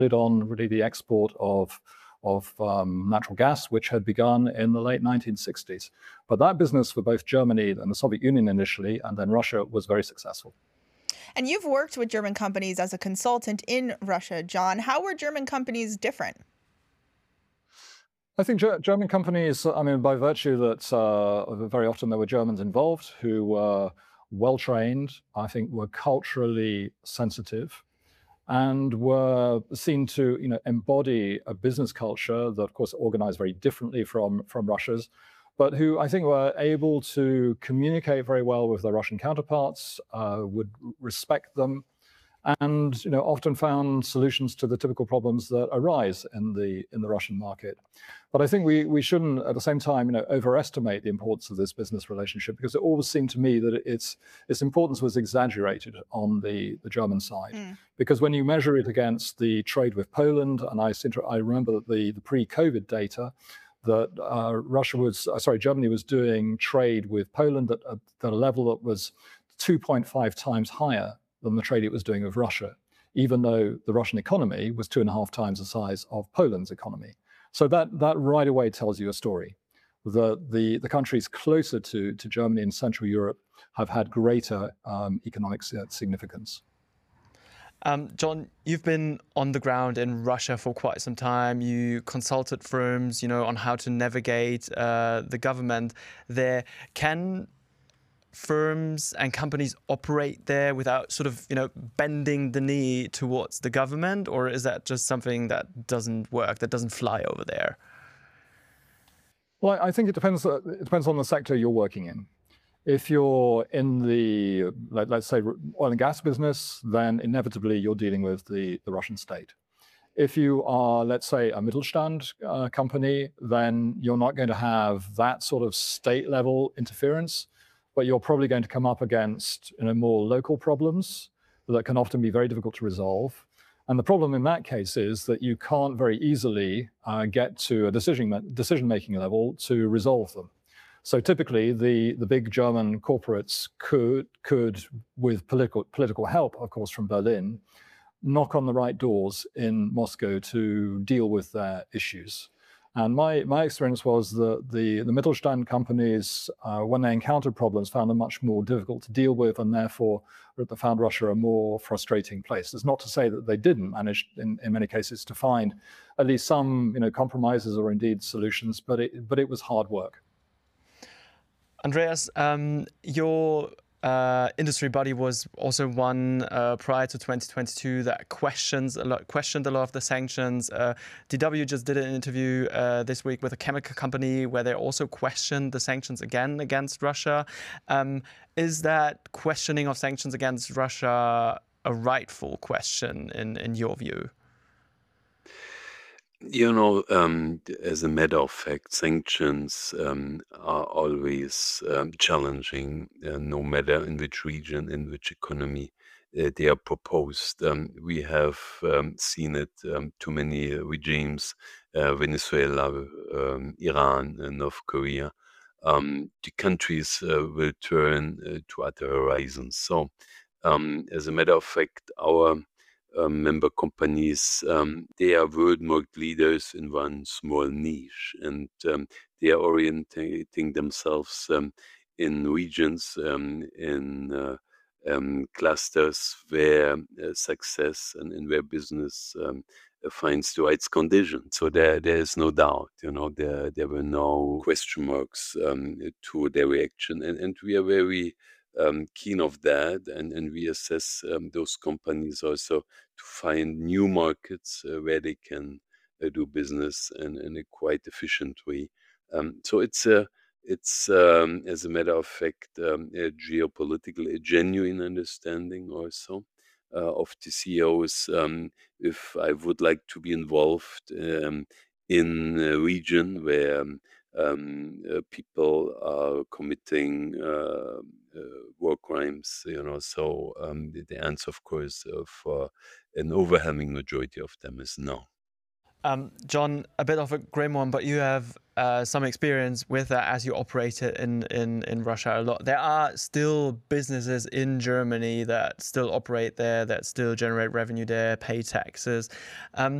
on really the export of natural gas, which had begun in the late 1960s. But that business for both Germany and the Soviet Union initially, and then Russia, was very successful. And you've worked with German companies as a consultant in Russia, John. How were German companies different? I think German companies, I mean, by virtue that very often there were Germans involved who were well trained, I think were culturally sensitive, and were seen to embody a business culture that, of course, organized very differently from Russia's, but who I think were able to communicate very well with their Russian counterparts, would respect them, and often found solutions to the typical problems that arise in the Russian market. But I think we shouldn't at the same time overestimate the importance of this business relationship, because it always seemed to me that its importance was exaggerated on the German side. Because when you measure it against the trade with Poland, and I remember that the pre-COVID data that Germany was doing trade with Poland at a level that was 2.5 times higher than the trade it was doing with Russia, even though the Russian economy was 2.5 times the size of Poland's economy. So that right away tells you a story. The countries closer to Germany and Central Europe have had greater economic significance. John, you've been on the ground in Russia for quite some time. You consulted firms, on how to navigate the government there. Can firms and companies operate there without sort of, bending the knee towards the government? Or is that just something that doesn't work, that doesn't fly over there? Well, I think it depends on the sector you're working in. If you're in the, let's say, oil and gas business, then inevitably you're dealing with the Russian state. If you are, let's say, a Mittelstand company, then you're not going to have that sort of state-level interference, but you're probably going to come up against more local problems that can often be very difficult to resolve. And the problem in that case is that you can't very easily get to a decision-making level to resolve them. So typically, the big German corporates could, with political help, of course, from Berlin, knock on the right doors in Moscow to deal with their issues. And my experience was that the Mittelstand companies, when they encountered problems, found them much more difficult to deal with, and therefore found Russia a more frustrating place. It's not to say that they didn't manage, in many cases, to find at least some compromises or indeed solutions, but it was hard work. Andreas, your industry body was also one prior to 2022 that questioned a lot of the sanctions. DW just did an interview this week with a chemical company where they also questioned the sanctions again against Russia. Is that questioning of sanctions against Russia a rightful question in your view? As a matter of fact, sanctions are always challenging, no matter in which region, in which economy they are proposed. We have seen it to many regimes, Venezuela, Iran, and North Korea. The countries will turn to other horizons. So, as a matter of fact, our member companies, they are world market leaders in one small niche, and they are orientating themselves in regions, in clusters where success and where business finds the right conditions. So there is no doubt, there were no question marks to their reaction, and we are very keen of that, and we assess those companies also to find new markets where they can do business in a quite efficient way. So it's as a matter of fact, a genuine understanding also of the CEOs. If I would like to be involved in a region where people are committing war crimes, so the answer, of course, for an overwhelming majority of them is no. John, a bit of a grim one, but you have some experience with that as you operated in Russia a lot. There are still businesses in Germany that still operate there, that still generate revenue there, pay taxes.